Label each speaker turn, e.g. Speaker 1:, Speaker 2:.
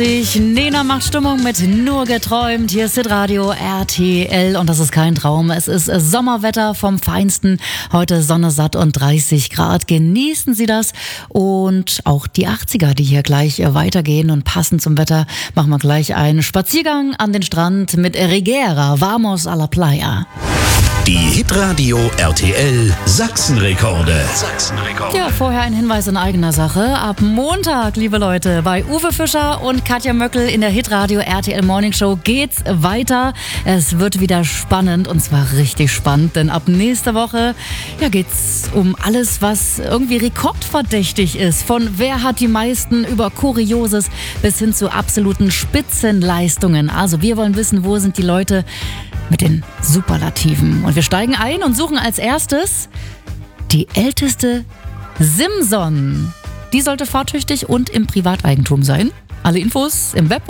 Speaker 1: Nena macht Stimmung mit Nur geträumt. Hier ist Hitradio RTL und das ist kein Traum. Es ist Sommerwetter vom Feinsten. Heute Sonne satt und 30 Grad. Genießen Sie das. Und auch die 80er, die hier gleich weitergehen. Und passend zum Wetter machen wir gleich einen Spaziergang an den Strand mit Rigera. Vamos a la playa.
Speaker 2: Die Hitradio RTL Sachsenrekorde.
Speaker 1: Ja, vorher ein Hinweis in eigener Sache. Ab Montag, liebe Leute, bei Uwe Fischer und Katja Möckel in der Hitradio RTL Morning Show geht's weiter. Es wird wieder spannend und zwar richtig spannend, denn ab nächster Woche geht's um alles, was irgendwie rekordverdächtig ist. Von wer hat die meisten über Kurioses bis hin zu absoluten Spitzenleistungen. Also wir wollen wissen, wo sind die Leute mit den Superlativen. Und wir steigen ein und suchen als erstes die älteste Simson. Die sollte fahrtüchtig und im Privateigentum sein. Alle Infos im Web